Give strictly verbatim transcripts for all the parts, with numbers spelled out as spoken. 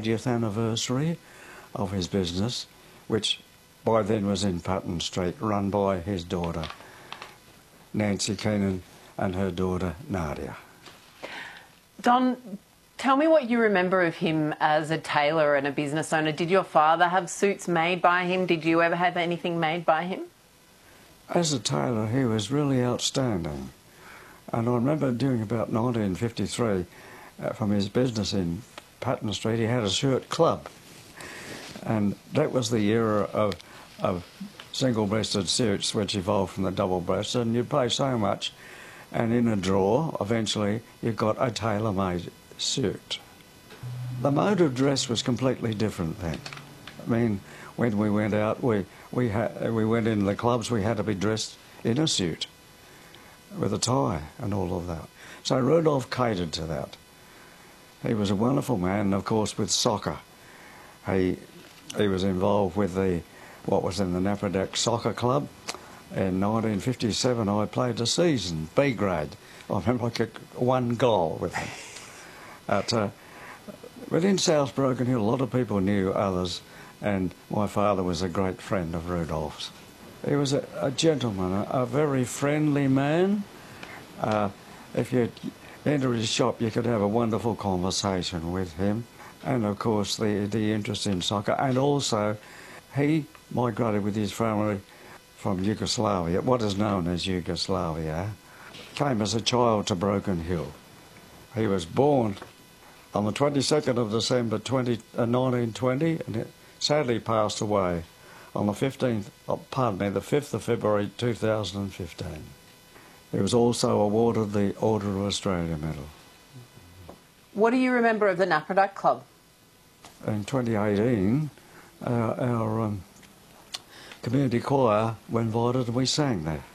eightieth anniversary of his business, which by then was in Putton Street, run by his daughter, Nancy Keenan, and her daughter, Nadia. Don, tell me what you remember of him as a tailor and a business owner. Did your father have suits made by him? Did you ever have anything made by him? As a tailor, he was really outstanding. And I remember doing about nineteen fifty-three, uh, from his business in Putton Street, he had a shirt club. And that was the era of, of single-breasted suits, which evolved from the double-breasted, and you'd pay so much, and in a drawer, eventually, you got a tailor-made suit. The mode of dress was completely different then. I mean, when we went out, we, we, ha we went in the clubs, we had to be dressed in a suit, with a tie and all of that. So Rudolph catered to that. He was a wonderful man, and of course with soccer. He, he was involved with the, what was in the Napadak Soccer Club. In nineteen fifty-seven I played a season, B grade. I remember I kicked one goal with him. At, uh, within South Broken Hill, a lot of people knew others, and my father was a great friend of Rudolph's. He was a, a gentleman, a, a very friendly man. Uh, if you enter his shop, you could have a wonderful conversation with him. And of course, the, the interest in soccer. And also, he migrated with his family from Yugoslavia, what is known as Yugoslavia, came as a child to Broken Hill. He was born on the twenty-second of December nineteen twenty, and it sadly passed away on the fifteenth, oh, pardon me, the fifth of February two thousand fifteen. He was also awarded the Order of Australia Medal. What do you remember of the Napadak Club? In twenty eighteen, uh, our um, community choir were invited and we sang there.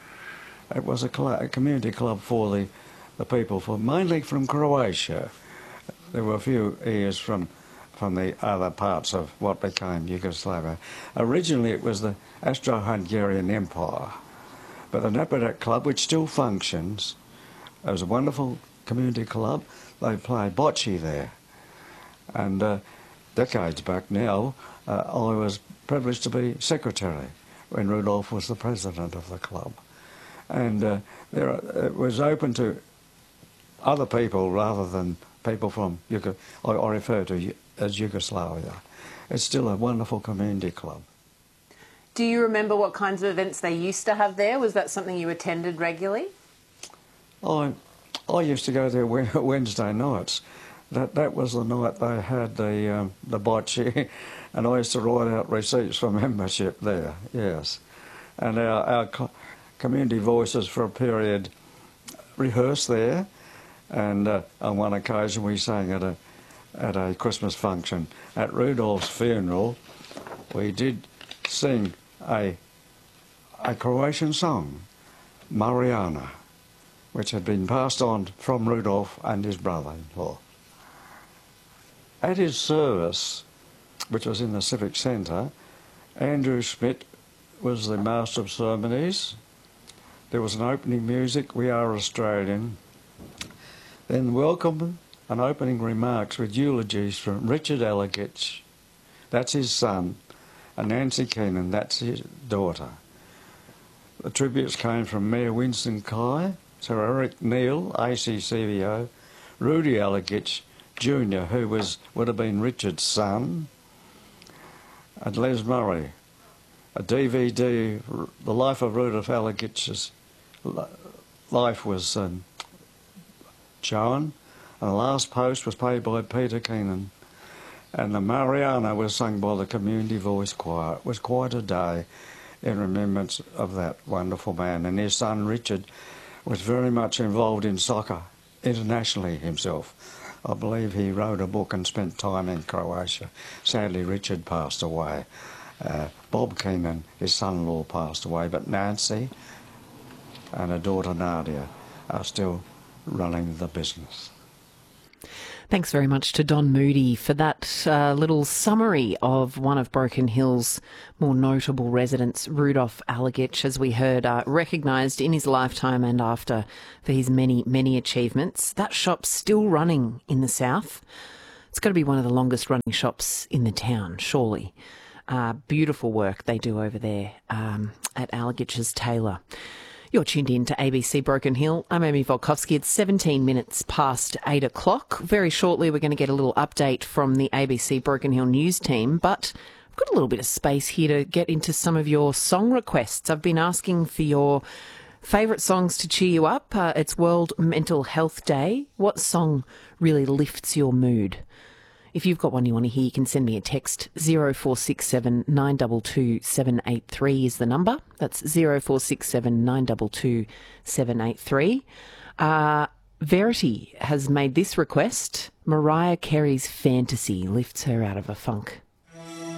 It was a, a community club for the, the people, for mainly from Croatia. There were a few ears from, from the other parts of what became Yugoslavia. Originally it was the Austro-Hungarian Empire, but the Napadak Club, which still functions, it was a wonderful community club. They play bocce there. And uh, decades back now, uh, I was privileged to be secretary when Rudolph was the president of the club. And uh, there are, it was open to other people rather than people from, Yugo I, I refer to as Yugoslavia. It's still a wonderful community club. Do you remember what kinds of events they used to have there? Was that something you attended regularly? I, I used to go there Wednesday nights. That that was the night they had the um, the bocce, and I used to write out receipts for membership there. Yes, and our our co community voices for a period rehearsed there, and uh, on one occasion we sang at a at a Christmas function at Rudolph's funeral. We did sing a a Croatian song, Mariana, which had been passed on from Rudolph and his brother-in-law. At his service, which was in the Civic Centre, Andrew Schmidt was the Master of Ceremonies. There was an opening music, We Are Australian. Then welcome and opening remarks with eulogies from Richard Allegich, that's his son, and Nancy Keenan, that's his daughter. The tributes came from Mayor Winston Kai, Sir Eric Neal, A C C V O, Rudy Allegich Junior, who was would have been Richard's son, and Les Murray. A D V D, The Life of Rudolph Allegich's life was um, shown, and the last post was paid by Peter Keenan. And the Mariana was sung by the Community Voice Choir. It was quite a day in remembrance of that wonderful man. And his son Richard was very much involved in soccer internationally himself. I believe he wrote a book and spent time in Croatia. Sadly, Richard passed away. Uh, Bob Keenan, his son-in-law, passed away, but Nancy and her daughter Nadia are still running the business. Thanks very much to Don Moody for that uh, little summary of one of Broken Hill's more notable residents, Rudolph Allegich, as we heard, uh, recognised in his lifetime and after for his many, many achievements. That shop's still running in the south. It's got to be one of the longest running shops in the town, surely. Uh, beautiful work they do over there um, at Algitch's Taylor. You're tuned in to A B C Broken Hill. I'm Amy Volkovsky. It's seventeen minutes past eight o'clock. Very shortly, we're going to get a little update from the A B C Broken Hill news team, but I've got a little bit of space here to get into some of your song requests. I've been asking for your favourite songs to cheer you up. Uh, it's World Mental Health Day. What song really lifts your mood? If you've got one you want to hear, you can send me a text. zero four six seven nine two two seven eight three is the number. That's zero four six seven nine two two seven eight three. Uh, Verity has made this request. Mariah Carey's Fantasy lifts her out of a funk.